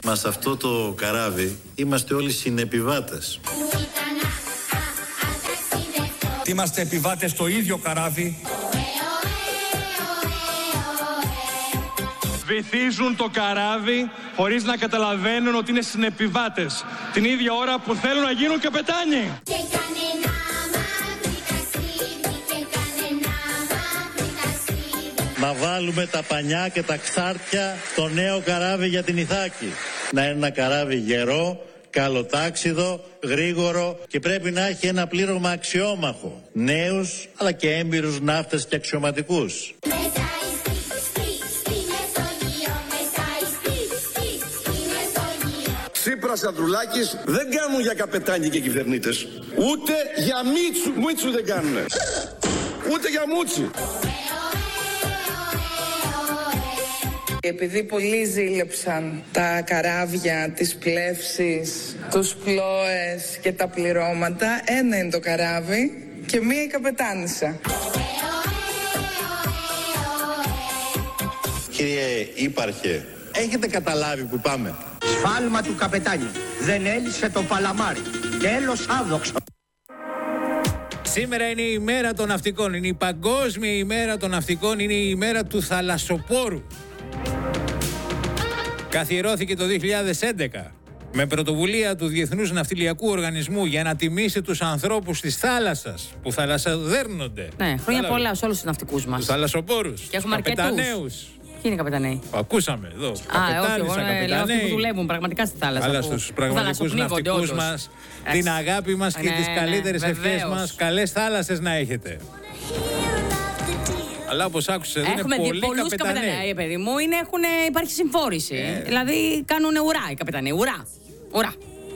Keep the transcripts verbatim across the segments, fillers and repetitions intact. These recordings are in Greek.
Μα σε αυτό το καράβι είμαστε όλοι συνεπιβάτες. Είμαστε επιβάτες στο ίδιο καράβι. Βυθίζουν το καράβι χωρίς να καταλαβαίνουν ότι είναι συνεπιβάτες την ίδια ώρα που θέλουν να γίνουν καπετάνιοι. Να βάλουμε τα πανιά και τα ξάρτια στο νέο καράβι για την Ιθάκη. Να είναι ένα καράβι γερό, καλοτάξιδο, γρήγορο και πρέπει να έχει ένα πλήρωμα αξιόμαχο. Νέους αλλά και έμπειρους ναύτες και αξιωματικούς. Τσίπρας, Ανδρουλάκης δεν κάνουν για καπετάνιοι και κυβερνήτες. Ούτε για Μίτσου, Μίτσου δεν κάνουν. Ούτε για Μούτσι. Επειδή πολλοί ζήλεψαν τα καράβια, τις πλεύσεις, τους πλώες και τα πληρώματα, ένα είναι το καράβι και μία η καπετάνισσα. Κύριε Ήπαρχε, έχετε καταλάβει που πάμε? Σφάλμα του καπετάνιου. Δεν έλυσε το παλαμάρι. Τέλος άδοξο. Σήμερα είναι η ημέρα των ναυτικών. Είναι η παγκόσμια ημέρα των ναυτικών. Είναι η ημέρα του θαλασσοπόρου. Καθιερώθηκε το δύο χιλιάδες έντεκα με πρωτοβουλία του Διεθνούς Ναυτιλιακού Οργανισμού για να τιμήσει τους ανθρώπους της θάλασσας που θαλασσαδέρνονται. Ναι, χρόνια πολλά σε όλους τους ναυτικούς μας. Τους θαλασσοπόρους, και έχουμε τους καπεταναίους. Ποιοι είναι οι καπεταναίοι? Ακούσαμε εδώ. Α, όχι, εγώ λέω αυτοί που δουλεύουν πραγματικά στη θάλασσα. Αλλά στους πραγματικούς ναυτικούς μας, την αγάπη μας και ναι, τις καλύτερες ναι, ευχές μας. Καλές θάλασσες να έχετε. Αλλά όπως άκουσα, δεν είναι πολλοί πολλούς καπεταναίοι. καπεταναίοι, παιδί μου, είναι, έχουν, υπάρχει συμφόρηση. Ε. Δηλαδή κάνουν ουρά οι καπεταναίοι. Ουρά. Ουρά.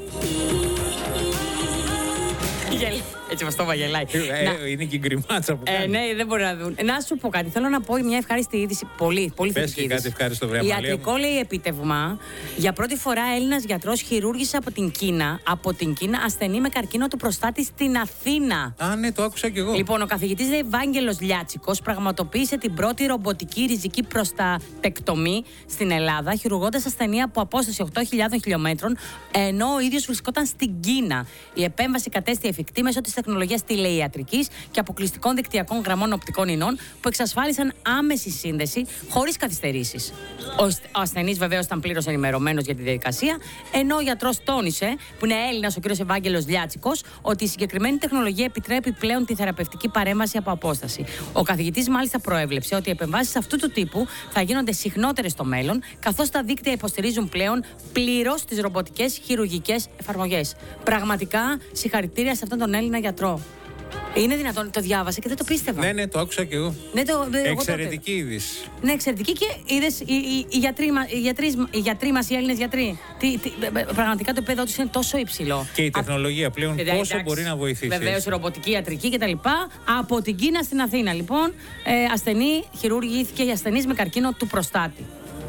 Έτσι μας το βαγελάει. Ε, είναι και η γκριμάτσα που κάνει. Ε, ναι, δεν μπορεί να δουν. Να σου πω κάτι. Θέλω να πω μια ευχάριστη είδηση. Πολύ, πολύ θετική είδηση. Πες και κάτι ευχάριστο, βρε Αμαλία μου. Ιατρικό, λέει, επίτευγμα. Για πρώτη φορά Έλληνας γιατρός χειρούργησε από την Κίνα, από την Κίνα ασθενή με καρκίνο του προστάτη στην Αθήνα. Α, ναι, το άκουσα κι εγώ. Λοιπόν, ο καθηγητής Ευάγγελος Λιάτσικος πραγματοποίησε την πρώτη ρομποτική ριζική προστατεκτομή στην Ελλάδα, χειρουργώντας ασθενή από απόσταση οκτώ χιλιάδων χιλιόμετρων, ενώ ο ίδιος βρισκόταν στην Κίνα. Η επέμβαση κατέστη εφικτή μέσω της τεχνολογίας τηλεϊατρικής και αποκλειστικών δικτυακών γραμμών οπτικών ινών που εξασφάλισαν άμεση σύνδεση χωρίς καθυστερήσεις. Ο ασθενής βεβαίως ήταν πλήρως ενημερωμένος για τη διαδικασία, ενώ ο γιατρός τόνισε, που είναι Έλληνας ο κ. Ευάγγελος Λιάτσικος, ότι η συγκεκριμένη τεχνολογία επιτρέπει πλέον τη θεραπευτική παρέμβαση από απόσταση. Ο καθηγητής μάλιστα προέβλεψε ότι οι επεμβάσεις αυτού του τύπου θα γίνονται συχνότερες στο μέλλον, καθώς τα δίκτυα υποστηρίζουν πλέον πλήρως τις ρομποτικές χειρουργικές εφαρμογές. Πραγματικά συγχαρητήρια σε αυτόν τον Έλληνα γιατρό. Είναι δυνατόν, το διάβασα και δεν το πίστευα. Ναι, ναι, το άκουσα κι εγώ. Ναι, το, δε, εξαιρετική είδηση. Ναι, εξαιρετική και είδες, οι, οι, οι, γιατροί, οι, γιατροί, οι γιατροί μας, οι Έλληνες γιατροί, τι, τι, πραγματικά το επίπεδο τους είναι τόσο υψηλό. Και η τεχνολογία πλέον Α, πόσο εντάξει, μπορεί να βοηθήσει. Βεβαίως, η ρομποτική ιατρική κτλ. Από την Κίνα στην Αθήνα, λοιπόν, ε, ασθενή χειρουργήθηκε για ασθενής με καρκίνο του προστάτη.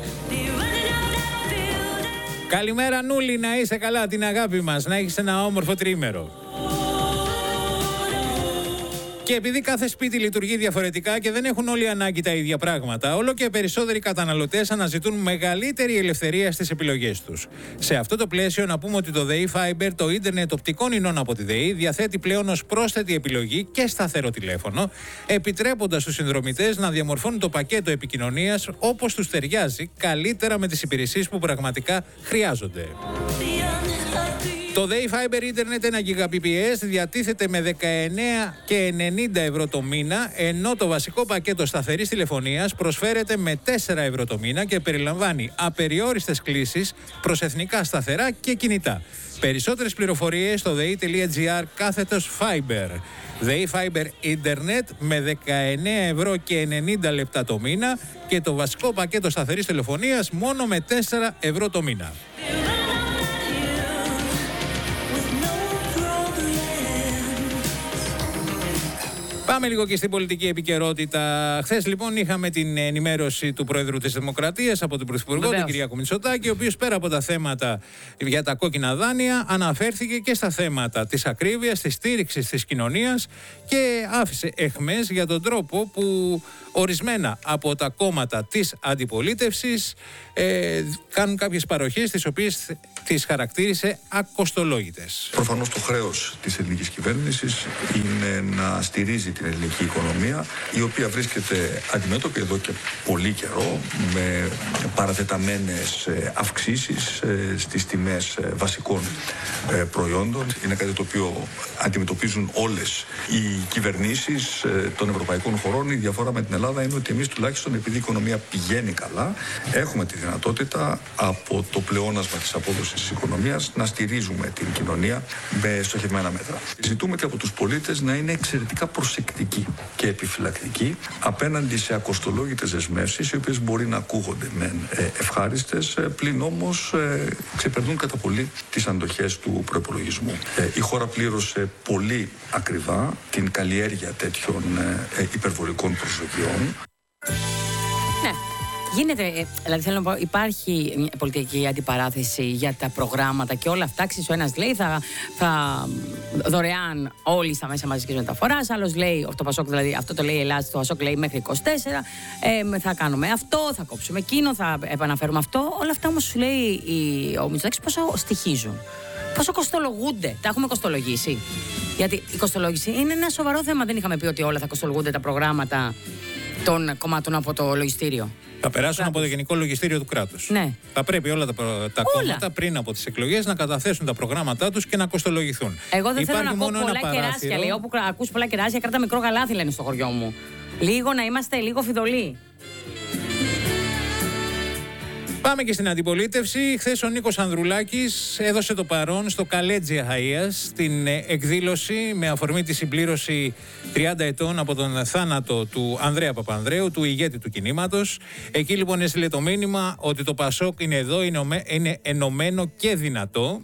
Καλημέρα, Νούλη, να είσαι καλά, την αγάπη μας, να έχεις ένα όμορφο τρίμερο. Και επειδή κάθε σπίτι λειτουργεί διαφορετικά και δεν έχουν όλοι ανάγκη τα ίδια πράγματα, όλο και περισσότεροι καταναλωτές αναζητούν μεγαλύτερη ελευθερία στις επιλογές τους. Σε αυτό το πλαίσιο, να πούμε ότι το ΔΕΗ Fiber, το ίντερνετ οπτικών ινών από τη ΔΕΗ, διαθέτει πλέον ως πρόσθετη επιλογή και σταθερό τηλέφωνο, επιτρέποντας στους συνδρομητές να διαμορφώνουν το πακέτο επικοινωνίας όπως τους ταιριάζει, καλύτερα με τις υπηρεσίες που πραγματικά χρειάζονται. Το ΔΕΗ Fiber Internet ένα Gbps διατίθεται με δεκαεννέα και ενενήντα ευρώ το μήνα, ενώ το βασικό πακέτο σταθερής τηλεφωνίας προσφέρεται με τέσσερα ευρώ το μήνα και περιλαμβάνει απεριόριστες κλήσεις προς εθνικά σταθερά και κινητά. Περισσότερες πληροφορίες στο dei.gr κάθετος Fiber. ΔΕΗ Fiber Internet με δεκαεννέα ευρώ και ενενήντα λεπτά το μήνα και το βασικό πακέτο σταθερής τηλεφωνίας μόνο με τέσσερα ευρώ το μήνα. Πάμε λίγο και στην πολιτική επικαιρότητα. Χθες λοιπόν είχαμε την ενημέρωση του Πρόεδρου της Δημοκρατίας από τον Πρωθυπουργό, Βεβαίως. τον Κυριάκο Μητσοτάκη, ο οποίος πέρα από τα θέματα για τα κόκκινα δάνεια αναφέρθηκε και στα θέματα της ακρίβειας, της στήριξης της κοινωνίας και άφησε εχμές για τον τρόπο που ορισμένα από τα κόμματα της αντιπολίτευσης ε, κάνουν κάποιες παροχές τις οποίες τις χαρακτήρισε ακοστολόγητες. Προφανώς το χρέος της ελληνικής κυβέρνησης είναι να στηρίζει την ελληνική οικονομία, η οποία βρίσκεται αντιμέτωπη εδώ και πολύ καιρό με παρατεταμένες αυξήσεις στις τιμές βασικών προϊόντων. Είναι κάτι το οποίο αντιμετωπίζουν όλες οι κυβερνήσεις των ευρωπαϊκών χωρών. Η διαφορά με την Ελλάδα είναι ότι εμείς τουλάχιστον, επειδή η οικονομία πηγαίνει καλά, έχουμε τη δυνατότητα από το πλεόνασμα της απόδοσης της οικονομίας να στηρίζουμε την κοινωνία με στοχευμένα μέτρα. Ζητούμε και από τους πολίτες να είναι εξαιρετικά προσεκτικοί και επιφυλακτικοί απέναντι σε ακοστολόγητες δεσμεύσεις, οι οποίες μπορεί να ακούγονται μεν ευχάριστες, πλην όμως ξεπερνούν κατά πολύ τις αντοχές του προϋπολογισμού. Η χώρα πλήρωσε πολύ ακριβά την καλλιέργεια τέτοιων υπερβολικών προσδοκιών. Ναι. Γίνεται, δηλαδή θέλω να πω, υπάρχει μια πολιτική αντιπαράθεση για τα προγράμματα και όλα αυτά. Ξέρεις, ο ένας λέει θα, θα δωρεάν όλοι στα μέσα μαζικής μεταφοράς, άλλος λέει, το Πασόκ δηλαδή, αυτό το λέει η Ελλάδα, το Πασόκ λέει μέχρι είκοσι τέσσερα, ε, θα κάνουμε αυτό, θα κόψουμε εκείνο, θα επαναφέρουμε αυτό. Όλα αυτά όμως σου λέει η, ο Μητσοτάκης πόσο στοιχίζουν, πόσο κοστολογούνται. Τα έχουμε κοστολογήσει. Γιατί η κοστολόγηση είναι ένα σοβαρό θέμα. Δεν είχαμε πει ότι όλα θα κοστολογούνται τα προγράμματα των κομμάτων από το λογιστήριο. Θα περάσουν από το Γενικό Λογιστήριο του κράτους. Ναι. Θα πρέπει όλα τα, τα κόμματα πριν από τις εκλογές να καταθέσουν τα προγράμματά τους και να κοστολογηθούν. Εγώ δεν Υπάρχει θέλω να ακούω πολλά κεράσια. Λέει, όπου ακούς πολλά κεράσια, κράτα μικρό γαλάθι, λένε στο χωριό μου. Λίγο να είμαστε λίγο φιδωλοί. Πάμε και στην αντιπολίτευση. Χθες ο Νίκος Ανδρουλάκης έδωσε το παρόν στο Καλέτζια Χαΐας στην εκδήλωση με αφορμή τη συμπλήρωση τριάντα ετών από τον θάνατο του Ανδρέα Παπανδρέου, του ηγέτη του κινήματος. Εκεί λοιπόν έστειλε το μήνυμα ότι το Πασόκ είναι εδώ, είναι ενωμένο και δυνατό.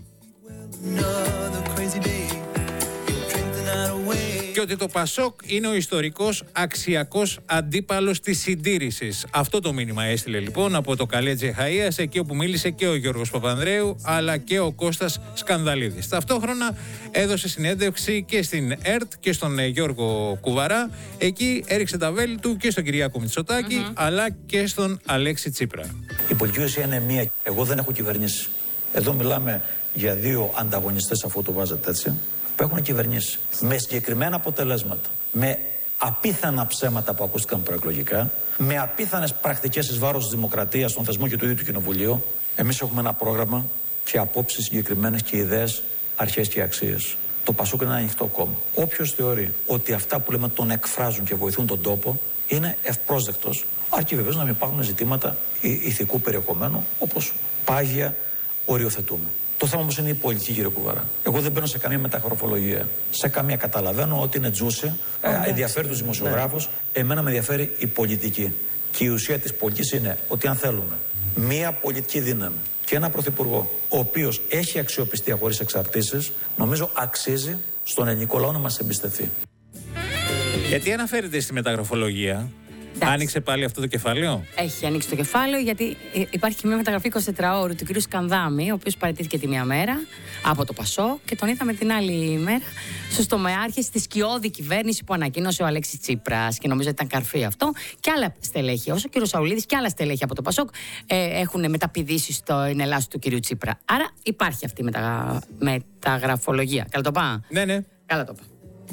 Και ότι το Πασόκ είναι ο ιστορικός αξιακός αντίπαλος της συντήρησης. Αυτό το μήνυμα έστειλε λοιπόν από το Καλέτζια Χαΐας, εκεί όπου μίλησε και ο Γιώργος Παπανδρέου αλλά και ο Κώστας Σκανδαλίδης. Ταυτόχρονα έδωσε συνέντευξη και στην ΕΡΤ και στον Γιώργο Κουβαρά. Εκεί έριξε τα βέλη του και στον Κυριάκο Μητσοτάκη mm-hmm. αλλά και στον Αλέξη Τσίπρα. Η πολιτική ουσία είναι μία. Εγώ δεν έχω κυβερνήσει. Εδώ μιλάμε για δύο ανταγωνιστές, αφού το βάζετε έτσι, που έχουν κυβερνήσει με συγκεκριμένα αποτελέσματα, με απίθανα ψέματα που ακούστηκαν προεκλογικά, με απίθανες πρακτικές εις βάρος της δημοκρατίας, των θεσμών και του ίδιου του Κοινοβουλίου. Εμείς έχουμε ένα πρόγραμμα και απόψεις συγκεκριμένες και ιδέες, αρχές και αξίες. Το Πασόκ είναι ένα ανοιχτό κόμμα. Όποιος θεωρεί ότι αυτά που λέμε τον εκφράζουν και βοηθούν τον τόπο, είναι ευπρόσδεκτος, αρκεί βεβαίως να μην υπάρχουν ζητήματα ηθικού περιεχομένου, όπως πάγια οριοθετούμε. Το θέμα όμως είναι η πολιτική, κύριε Κουβαρά. Εγώ δεν μπαίνω σε καμία μεταγραφολογία. Σε καμία καταλαβαίνω ότι είναι τζούση, ε, ενδιαφέρει τους δημοσιογράφους. Ναι. Εμένα με ενδιαφέρει η πολιτική. Και η ουσία της πολιτικής είναι ότι αν θέλουμε μία πολιτική δύναμη και ένα πρωθυπουργό, ο οποίος έχει αξιοπιστία χωρίς εξαρτήσεις, νομίζω αξίζει στον ελληνικό λαό να μας εμπιστευτεί. Γιατί αναφέρεται στη μεταγραφολογία? Εντάξει. Άνοιξε πάλι αυτό το κεφάλαιο. Έχει ανοίξει το κεφάλαιο, γιατί υπάρχει και μια μεταγραφή εικοσιτετράωρου του κ. Σκανδάμη, ο οποίος παραιτήθηκε τη μία μέρα από το Πασόκ και τον είδαμε την άλλη μέρα στους τομεάρχες στη σκιώδη κυβέρνηση που ανακοίνωσε ο Αλέξης Τσίπρας. Και νομίζω ότι ήταν καρφί αυτό. Και άλλα στελέχη, όσο ο κ. Σαουλίδης και άλλα στελέχη από το Πασόκ ε, έχουν μεταπηδήσει στην Ελλάδα του κ. Τσίπρα. Άρα υπάρχει αυτή η μετα... μεταγραφολογία. Καλά το πάω. Ναι, ναι. Καλά το πάω.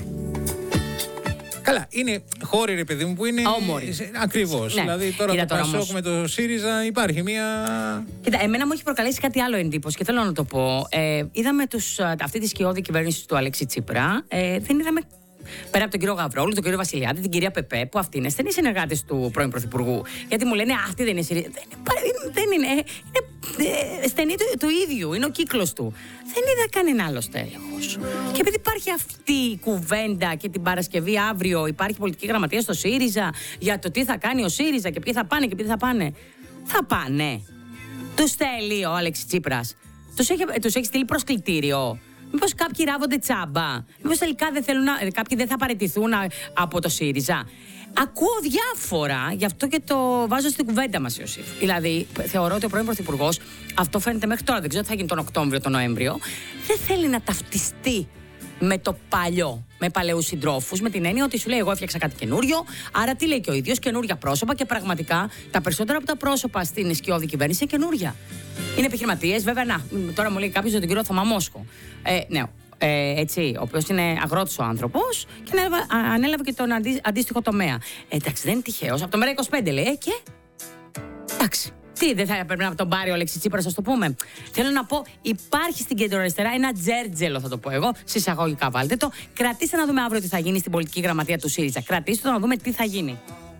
Καλά, είναι χώροι, ρε παιδί μου, που είναι ακριβώς. Ναι. Δηλαδή τώρα Κοίτα, το Πασόκ όμως... με το ΣΥΡΙΖΑ υπάρχει μια... Κοίτα, εμένα μου έχει προκαλέσει κάτι άλλο εντύπωση και θέλω να το πω. Ε, είδαμε τους, αυτή τη σκιώδη κυβέρνηση του Αλέξη Τσίπρα. Ε, δεν είδαμε πέρα από τον κύριο Γαβρόλου, τον κύριο Βασιλιάδη, την κυρία Πεπέ, που αυτοί είναι στενοί συνεργάτες του πρώην Πρωθυπουργού. Γιατί μου λένε, αυτή δεν είναι ΣΥΡΙΖΑ. Δεν, δεν είναι. Είναι στενή του, του ίδιου. Είναι ο κύκλος του. Δεν είδα κανένα άλλο στέλεχος. Και επειδή υπάρχει αυτή η κουβέντα και την Παρασκευή αύριο υπάρχει πολιτική γραμματεία στο ΣΥΡΙΖΑ για το τι θα κάνει ο ΣΥΡΙΖΑ και ποιοι θα πάνε και ποιοι θα πάνε. Θα πάνε. Τους στέλνει ο Αλέξης Τσίπρας. Τους έχει, τους έχει στείλει προσκλητήριο. Μήπως κάποιοι ράβονται τσάμπα? Μήπως τελικά δεν θέλουν να, κάποιοι δεν θα παραιτηθούν από το ΣΥΡΙΖΑ? Ακούω διάφορα, γι' αυτό και το βάζω στην κουβέντα μας, Ιωσήφ. Δηλαδή, θεωρώ ότι ο πρώην Πρωθυπουργός, αυτό φαίνεται μέχρι τώρα, δεν ξέρω τι θα γίνει τον Οκτώβριο, τον Νοέμβριο, δεν θέλει να ταυτιστεί με το παλιό, με παλαιούς συντρόφους, με την έννοια ότι σου λέει: εγώ έφτιαξα κάτι καινούριο. Άρα, τι λέει και ο ίδιος, καινούρια πρόσωπα, και πραγματικά τα περισσότερα από τα πρόσωπα στην σκιώδη κυβέρνηση είναι καινούρια. Είναι επιχειρηματίες, βέβαια. Να, τώρα μου λέει κάποιος για τον κύριο Θωμά Μόσχο. Ε, ναι, ε, έτσι, ο οποίος είναι αγρότης ο άνθρωπος και ανέλαβε, ανέλαβε και τον αντί, αντίστοιχο τομέα. Ε, εντάξει, δεν είναι τυχαίος. Από το ΜΕΡΑ είκοσι πέντε λέει, ε, και. Εντάξει. Τι, δεν θα πρέπει να τον πάρει ο Αλέξη Τσίπρας, ας το πούμε? Θέλω να πω, υπάρχει στην κεντροαριστερά ένα τζέρτζελο, θα το πω εγώ, συσσαγωγικά βάλτε το. Κρατήστε να δούμε αύριο τι θα γίνει στην πολιτική γραμματεία του ΣΥΡΙΖΑ. Κρατήστε το να δούμε τι θα γίνει.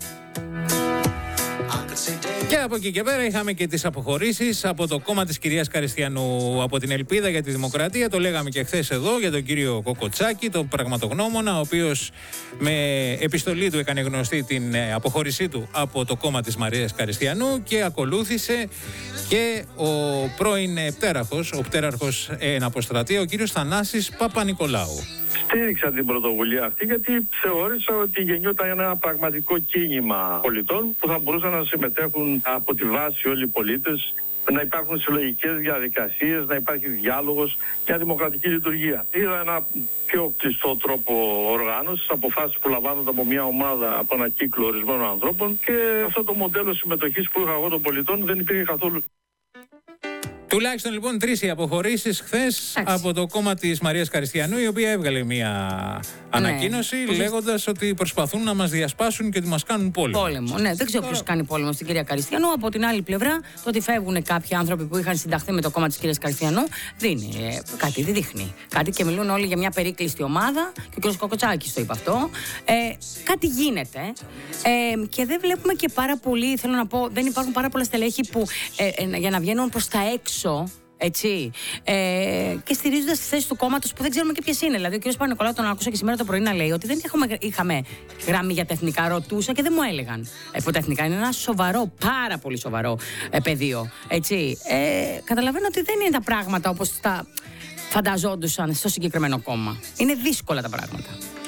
Και από εκεί και πέρα είχαμε και τις αποχωρήσεις από το κόμμα της κυρίας Καριστιανού, από την Ελπίδα για τη Δημοκρατία. Το λέγαμε και χθες εδώ για τον κύριο Κοκοτσάκη, τον πραγματογνώμονα, ο οποίος με επιστολή του έκανε γνωστή την αποχώρησή του από το κόμμα της Μαρίας Καριστιανού, και ακολούθησε και ο πρώην πτέραρχος, ο πτέραρχος εν αποστρατεία, ο κύριος Θανάσης Παπα-Νικολάου. Στήριξα την πρωτοβουλία αυτή γιατί θεώρησα ότι γεννιόταν ένα πραγματικό κίνημα πολιτών που θα μπορούσαν να συμμετέχουν από τη βάση όλοι οι πολίτες, να υπάρχουν συλλογικές διαδικασίες, να υπάρχει διάλογος και δημοκρατική λειτουργία. Είδα ένα πιο κλειστό τρόπο οργάνωσης, αποφάσεις που λαμβάνονται από μια ομάδα, από ένα κύκλο ορισμένων ανθρώπων, και αυτό το μοντέλο συμμετοχής που είχα εγώ των πολιτών δεν υπήρχε καθόλου. Τουλάχιστον λοιπόν τρεις οι αποχωρήσεις χθες από το κόμμα της Μαρίας Καριστιανού, η οποία έβγαλε μια ανακοίνωση, ναι, λέγοντας ότι προσπαθούν να μας διασπάσουν και ότι μας κάνουν πόλεμο. Πόλεμο, ναι, δεν ξέρω ποιος κάνει πόλεμο στην κυρία Καριστιανού. Από την άλλη πλευρά, το ότι φεύγουν κάποιοι άνθρωποι που είχαν συνταχθεί με το κόμμα της κυρίας Καριστιανού, δίνει ε, κάτι, δεν δείχνει κάτι, και μιλούν όλοι για μια περίκλειστη ομάδα. Και ο κ. Κοκοτσάκης το είπε αυτό. Ε, κάτι γίνεται. Ε, και δεν βλέπουμε και πάρα πολύ, θέλω να πω, δεν υπάρχουν πάρα πολλά στελέχη που ε, ε, για να βγαίνουν προς τα έξω. Έτσι, ε, και στηρίζοντας τις θέσεις του κόμματος που δεν ξέρουμε και ποιες είναι. Δηλαδή, ο κ. Παπα-Νικολάου τον άκουσα και σήμερα το πρωί να λέει ότι δεν είχαμε, είχαμε γραμμή για τα εθνικά. Ρωτούσα και δεν μου έλεγαν. Ε, που τα εθνικά είναι ένα σοβαρό, πάρα πολύ σοβαρό ε, πεδίο. Έτσι, ε, καταλαβαίνω ότι δεν είναι τα πράγματα όπως τα φανταζόντουσαν στο συγκεκριμένο κόμμα. Είναι δύσκολα τα πράγματα.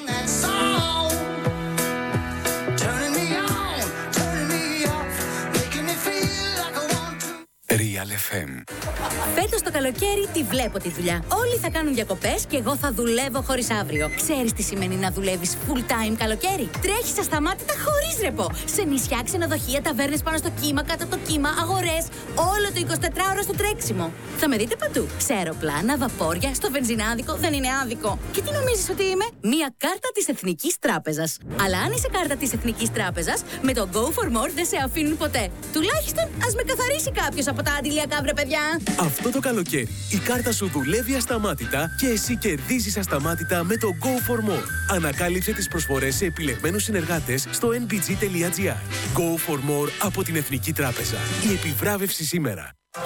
Real εφ εμ. Φέτος το καλοκαίρι τη βλέπω τη δουλειά. Όλοι θα κάνουν διακοπές και εγώ θα δουλεύω χωρίς αύριο. Ξέρεις τι σημαίνει να δουλεύεις full time καλοκαίρι? Τρέχεις ασταμάτητα χωρίς ρεπό. Σε νησιά, ξενοδοχεία, ταβέρνες πάνω στο κύμα, κάτω από το κύμα, αγορές. Όλο το εικοσιτετράωρο στο τρέξιμο. Θα με δείτε παντού. Σε αεροπλάνα, βαπόρια, στο βενζινάδικο. Δεν είναι άδικο. Και τι νομίζεις ότι είμαι? Μία κάρτα της Εθνικής Τράπεζας. Αλλά αν είσαι κάρτα της Εθνικής Τράπεζας, με το Go for More δεν σε αφήνουν ποτέ. Τουλάχιστον ας με καθαρίσει κάποιος από τα αντιλιακά, βρε παιδιά. Αυτό το καλοκαίρι η κάρτα σου δουλεύει ασταμάτητα και εσύ κερδίζεις ασταμάτητα με το Go for More. Ανακάλυψε τις προσφορές σε επιλεγμένους συνεργάτες στο εν μπι τζι τελεία τζι άρ. Go for More από την Εθνική Τράπεζα. Η επιβράβευση σήμερα.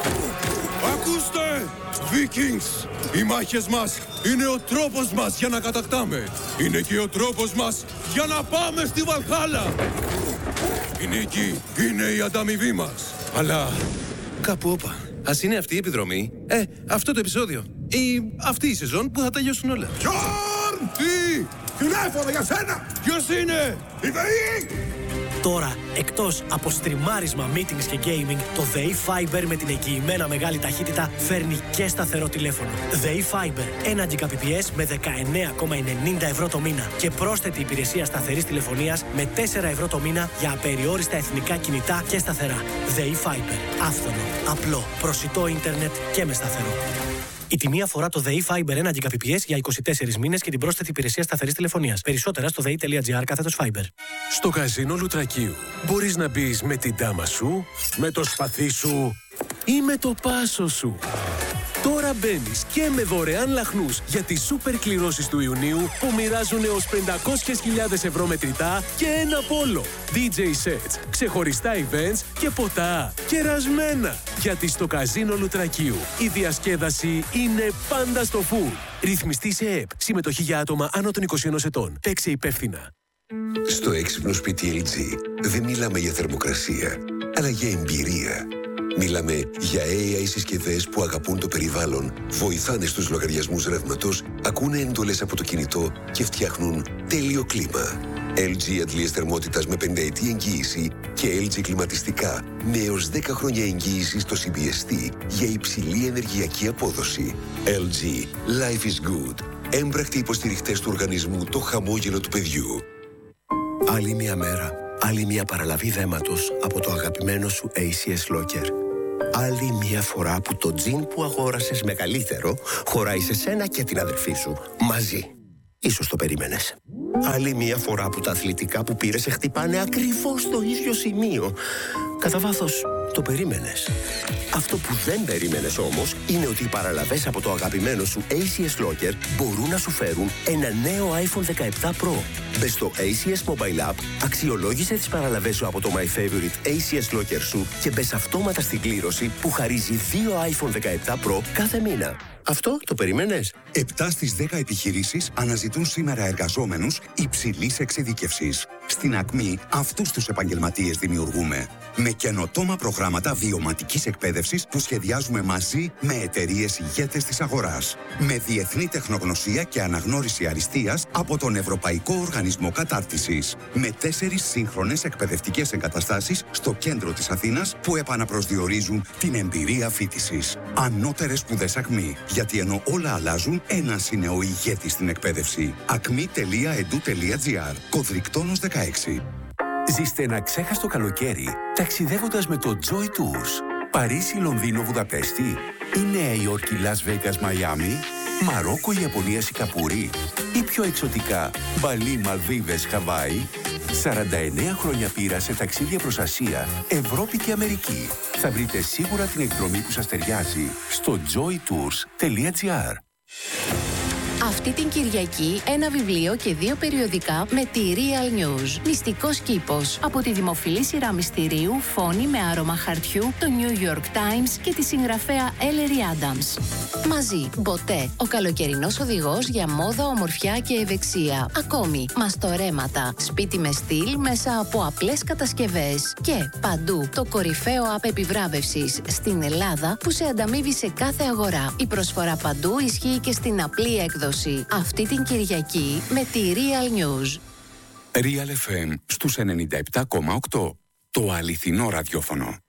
Ακούστε! Vikings! Οι μάχες μας είναι ο τρόπος μας για να κατακτάμε. Είναι και ο τρόπος μας για να πάμε στη Βαλχάλα. Η νίκη είναι η ανταμοιβή μας. Αλλά κάπου όπα. Ας είναι αυτή η επιδρομή, ε, αυτό το επεισόδιο ή αυτή η σεζόν που θα τελειώσουν όλα. Τζορν! Τι! Τηλέφωνο για σένα! Ποιος είναι? Η ΔΕΗ! Τώρα, εκτός από στριμάρισμα, meetings και gaming, το ΔΕΗ Fiber με την εγγυημένα μεγάλη ταχύτητα φέρνει και σταθερό τηλέφωνο. ΔΕΗ Fiber, ένα τζι μπι πι ες με δεκαεννέα κόμμα ενενήντα ευρώ το μήνα και πρόσθετη υπηρεσία σταθερής τηλεφωνίας με τέσσερα ευρώ το μήνα για απεριόριστα εθνικά κινητά και σταθερά. ΔΕΗ Fiber, άφθονο, απλό, προσιτό ίντερνετ και με σταθερό. Η τιμή αφορά το ΔΕΗ Fiber ένα τζι μπι πι ες για είκοσι τέσσερις μήνες και την πρόσθετη υπηρεσία σταθερής τηλεφωνίας. Περισσότερα στο δεη τελεία τζι άρ κάθετος Fiber. Στο καζίνο Λουτρακίου μπορείς να μπεις με την τάμα σου, με το σπαθί σου ή με το πάσο σου. Τώρα μπαίνεις και με δωρεάν λαχνούς για τις σούπερ κληρώσεις του Ιουνίου που μοιράζουν έως πεντακόσιες χιλιάδες ευρώ μετρητά και ένα πόλο. ντι τζέι sets, ξεχωριστά events και ποτά κερασμένα. Γιατί στο καζίνο Λουτρακίου η διασκέδαση είναι πάντα στο φουλ. Ρυθμιστή σε ΕΕΠ. Συμμετοχή για άτομα άνω των είκοσι ενός ετών. Παίξε υπεύθυνα. Στο έξυπνο σπίτι ελ τζι δεν μιλάμε για θερμοκρασία, αλλά για εμπειρία. Μιλάμε για έι άι συσκευές που αγαπούν το περιβάλλον, βοηθάνε στους λογαριασμούς ρεύματος, ακούνε εντολές από το κινητό και φτιάχνουν τέλειο κλίμα. ελ τζι αντλίες θερμότητας με πενταετή εγγύηση και ελ τζι κλιματιστικά με έως δέκα χρόνια εγγύηση στο σι μπι ες τι για υψηλή ενεργειακή απόδοση. ελ τζι. Life is good. Έμπρακτοι υποστηριχτές του οργανισμού Το Χαμόγελο του Παιδιού. Άλλη μια μέρα, άλλη μια παραλαβή δέματος από το αγαπημένο σου έι σι ες Locker. Άλλη μια φορά που το τζιν που αγόρασες μεγαλύτερο χωράει σε σένα και την αδερφή σου, μαζί. Ίσως το περίμενες. Άλλη μια φορά που τα αθλητικά που πήρες σε χτυπάνε ακριβώς στο ίδιο σημείο. Κατά βάθος, το περίμενες. Αυτό που δεν περίμενες όμως είναι ότι οι παραλαβές από το αγαπημένο σου έι σι ες Locker μπορούν να σου φέρουν ένα νέο άιφον δεκαεπτά Pro. Μπες στο έι σι ες Mobile App, αξιολόγησε τις παραλαβές σου από το My Favorite έι σι ες Locker σου και μπες αυτόματα στην κλήρωση που χαρίζει δύο άιφον δεκαεπτά Pro κάθε μήνα. Αυτό το περίμενες? επτά στις δέκα επιχειρήσεις αναζητούν σήμερα εργαζόμενους υψηλής εξειδίκευσης. Στην Ακμή αυτούς τους επαγγελματίες δημιουργούμε. Με καινοτόμα προγράμματα βιωματικής εκπαίδευσης που σχεδιάζουμε μαζί με εταιρείες ηγέτες της αγοράς. Με διεθνή τεχνογνωσία και αναγνώριση αριστείας από τον Ευρωπαϊκό Οργανισμό Κατάρτισης. Με τέσσερις σύγχρονες εκπαιδευτικές εγκαταστάσεις στο κέντρο της Αθήνας που επαναπροσδιορίζουν την εμπειρία φοιτησης. Ανώτερες σπουδές Ακμή. Γιατί ενώ όλα αλλάζουν, ένας είναι ο ηγέτης στην εκπαίδευση. ακμή τελεία ι ντι ου τελεία τζι άρ. Κωδρικτόνος δεκαέξι. Ζήστε ένα ξέχαστο καλοκαίρι ταξιδεύοντας με το Joy Tours. Παρίσι, Λονδίνο, Βουδαπέστη ή Νέα Υόρκη, Λας Βέγκας, Μαϊάμι, Μαρόκο, Ιαπωνία, Σιγκαπούρη ή πιο εξωτικά Μπαλί, Μαλδίβες, Χαβάη. σαράντα εννέα χρόνια πείρα σε ταξίδια προς Ασία, Ευρώπη και Αμερική. Θα βρείτε σίγουρα την εκδρομή που σας ταιριάζει στο joy tours τελεία τζι άρ. Αυτή την Κυριακή ένα βιβλίο και δύο περιοδικά με τη Real News. Μυστικός κήπος. Από τη δημοφιλή σειρά μυστηρίου Φόνη με άρωμα χαρτιού, το New York Times και τη συγγραφέα Ellery Adams. Μαζί, Μποτέ, ο καλοκαιρινός οδηγός για μόδα, ομορφιά και ευεξία. Ακόμη, μαστορέματα, σπίτι με στυλ μέσα από απλές κατασκευές. Και παντού, το κορυφαίο app επιβράβευσης στην Ελλάδα που σε ανταμείβει σε κάθε αγορά. Η προσφορά παντού ισχύει και στην απλή έκδοση. Αυτή την Κυριακή με τη Real News. Real εφ εμ στους ενενήντα επτά κόμμα οκτώ. Το αληθινό ραδιόφωνο.